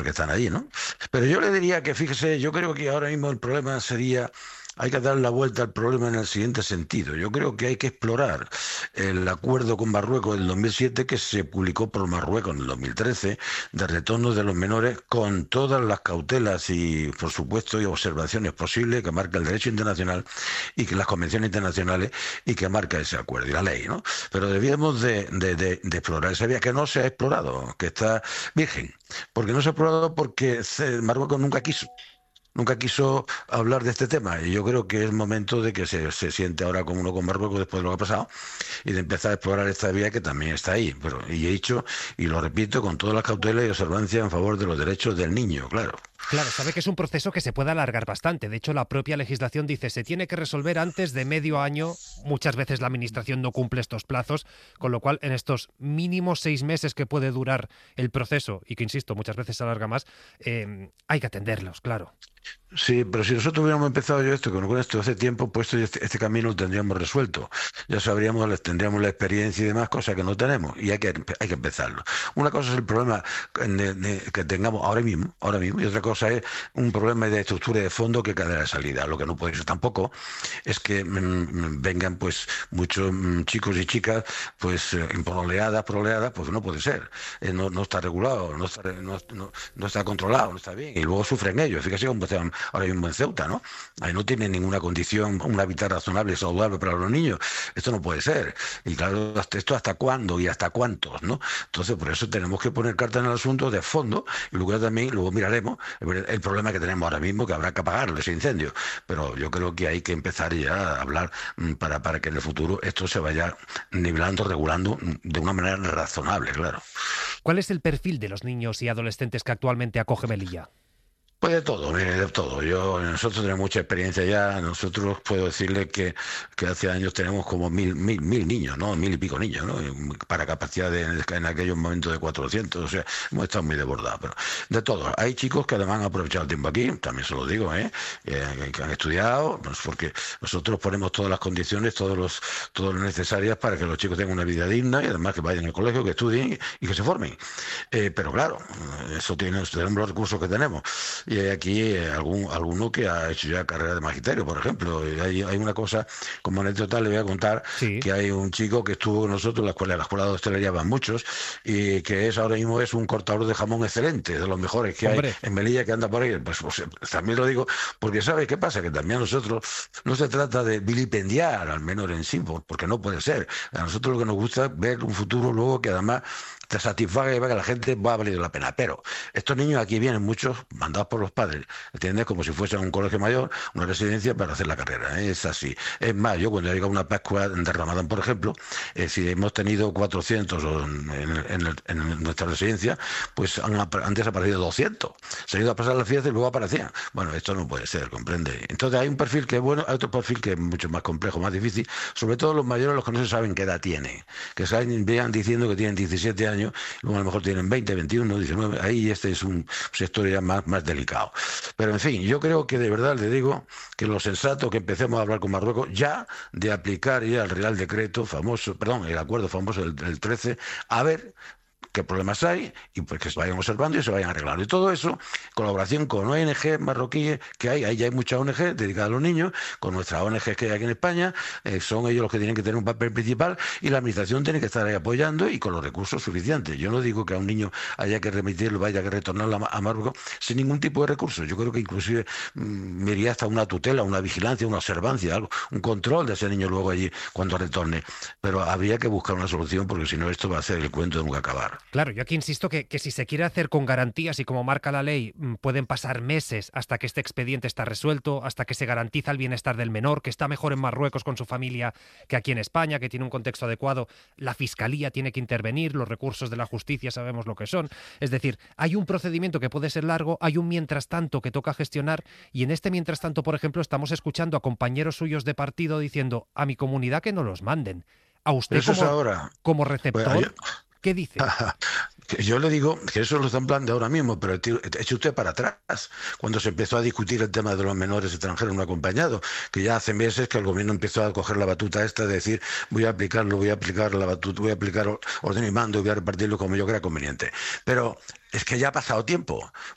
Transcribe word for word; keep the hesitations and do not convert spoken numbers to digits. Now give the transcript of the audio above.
porque están allí, ¿no? Pero yo le diría que, fíjese, yo creo que ahora mismo el problema sería... Hay que dar la vuelta al problema en el siguiente sentido. Yo creo que hay que explorar el acuerdo con Marruecos del dos mil siete que se publicó por Marruecos en el dos mil trece de retorno de los menores con todas las cautelas y, por supuesto, y observaciones posibles que marca el derecho internacional y que las convenciones internacionales y que marca ese acuerdo y la ley, ¿no? Pero debíamos de, de, de, de explorar esa vía que no se ha explorado, que está virgen. Porque no se ha explorado porque Marruecos nunca quiso. Nunca quiso hablar de este tema y yo creo que es momento de que se, se siente ahora como uno con Marruecos después de lo que ha pasado y de empezar a explorar esta vía que también está ahí. Pero, y he dicho, y lo repito, con todas las cautelas y observancias en favor de los derechos del niño, claro. Claro, sabe que es un proceso que se puede alargar bastante. De hecho, la propia legislación dice se tiene que resolver antes de medio año. Muchas veces la administración no cumple estos plazos, con lo cual en estos mínimos seis meses que puede durar el proceso, y que insisto, muchas veces se alarga más, eh, hay que atenderlos, claro. Sí, pero si nosotros hubiéramos empezado yo esto con, con esto hace tiempo, pues este, este camino lo tendríamos resuelto. Ya sabríamos, les tendríamos la experiencia y demás, cosas que no tenemos, y hay que, hay que empezarlo. Una cosa es el problema de, de, que tengamos ahora mismo, ahora mismo, y otra cosa es un problema de estructura y de fondo que cada de salida. Lo que no puede ser tampoco es que mm, vengan pues muchos mm, chicos y chicas pues eh, por oleadas, por oleadas, pues no puede ser. Eh, no, no está regulado, no está, no, no, no está controlado, no está bien, y luego sufren ellos. Fíjese cómo están ahora mismo en Ceuta, ¿no? Ahí no tienen ninguna condición, un hábitat razonable y saludable para los niños. Esto no puede ser. Y claro, esto hasta cuándo y hasta cuántos, ¿no? Entonces, por eso tenemos que poner cartas en el asunto de fondo y luego también, luego miraremos el, el problema que tenemos ahora mismo, que habrá que apagarlo, ese incendio. Pero yo creo que hay que empezar ya a hablar para, para que en el futuro esto se vaya nivelando, regulando de una manera razonable, claro. ¿Cuál es el perfil de los niños y adolescentes que actualmente acoge Melilla? Pues de todo, mire, de todo. Yo, nosotros tenemos mucha experiencia ya. Nosotros puedo decirle que, que hace años tenemos como mil, mil, mil niños, ¿no? Mil y pico niños, ¿no? Para capacidad de, en aquellos momentos de cuatrocientos. O sea, hemos estado muy desbordados. Pero de todo. Hay chicos que además han aprovechado el tiempo aquí, también se lo digo, ¿eh? Eh, que han estudiado, pues porque nosotros ponemos todas las condiciones, todos los, todas las necesarias para que los chicos tengan una vida digna y además que vayan al colegio, que estudien y, y que se formen. Eh, pero claro, eso tiene, tenemos los recursos que tenemos. Y hay aquí eh, algún, alguno que ha hecho ya carrera de magisterio, por ejemplo. Y hay, hay una cosa, como anécdota le voy a contar, Sí. que hay un chico que estuvo con nosotros en la escuela, en la escuela de hostelería van muchos, y que es ahora mismo es un cortador de jamón excelente, de los mejores que hay Hombre. en Melilla, que anda por ahí. Pues, pues, también lo digo, porque ¿sabe qué pasa? Que también a nosotros no se trata de vilipendiar al menor en sí, porque no puede ser. A nosotros lo que nos gusta es ver un futuro luego que además te satisfaga y vea que la gente va a valer la pena. Pero estos niños aquí vienen muchos mandados por los padres, ¿entiendes? Como si fuesen un colegio mayor, una residencia para hacer la carrera, ¿eh? Es así. Es más, yo cuando llega una Pascua de Ramadán, por ejemplo, eh, si hemos tenido cuatrocientos en, en, en, el- en nuestra residencia, pues han, ap- han desaparecido doscientos. Se han ido a pasar la fiesta y luego aparecían. Bueno, esto no puede ser, comprende. Entonces hay un perfil que es bueno, hay otro perfil que es mucho más complejo, más difícil, sobre todo los mayores, los que no se saben qué edad tienen, que saben, vean diciendo que tienen diecisiete años, luego a lo mejor tienen veinte, veintiuno, diecinueve, ahí este es un sector ya más, más delicado. Pero en fin, yo creo que de verdad le digo que lo sensato que empecemos a hablar con Marruecos ya de aplicar ya el Real Decreto famoso, perdón, el acuerdo famoso del, del trece, a ver qué problemas hay y pues que se vayan observando y se vayan arreglando. Y todo eso, colaboración con O N G marroquíes que hay, ahí ya hay muchas O N G dedicadas a los niños, con nuestras O N G que hay aquí en España, eh, son ellos los que tienen que tener un papel principal y la administración tiene que estar ahí apoyando y con los recursos suficientes. Yo no digo que a un niño haya que remitirlo, vaya que retornarlo a, a Marruecos sin ningún tipo de recursos. Yo creo que inclusive mm, me iría hasta una tutela, una vigilancia, una observancia, algo, un control de ese niño luego allí cuando retorne. Pero habría que buscar una solución porque si no esto va a ser el cuento de nunca acabar. Claro, yo aquí insisto que, que si se quiere hacer con garantías y como marca la ley, mm, pueden pasar meses hasta que este expediente está resuelto, hasta que se garantiza el bienestar del menor, que está mejor en Marruecos con su familia que aquí en España, que tiene un contexto adecuado. La Fiscalía tiene que intervenir, los recursos de la justicia sabemos lo que son. Es decir, hay un procedimiento que puede ser largo, hay un mientras tanto que toca gestionar y en este mientras tanto, por ejemplo, estamos escuchando a compañeros suyos de partido diciendo a mi comunidad que no los manden. A usted Eso es como, ahora. como Pues, yo, receptor, ¿qué dice? que yo le digo que eso lo están planteando ahora mismo, pero tío, eche usted para atrás, cuando se empezó a discutir el tema de los menores extranjeros no acompañados, que ya hace meses que el gobierno empezó a coger la batuta esta de decir voy a aplicarlo, voy a aplicar la batuta, voy a aplicar orden y mando y voy a repartirlo como yo crea conveniente. Pero es que ya ha pasado tiempo,